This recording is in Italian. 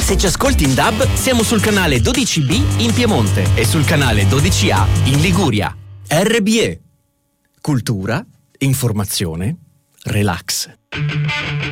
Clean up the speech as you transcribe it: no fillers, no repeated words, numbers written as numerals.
Se ci ascolti in DAB, siamo sul canale 12B in Piemonte e sul canale 12A in Liguria. RBE. Cultura, informazione, relax.